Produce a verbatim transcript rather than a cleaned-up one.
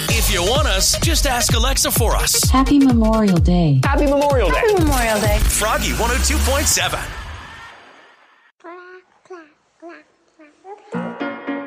If you want us, just ask Alexa for us. Happy Memorial Day. Happy Memorial Day. Happy Memorial Day. Froggy one oh two point seven.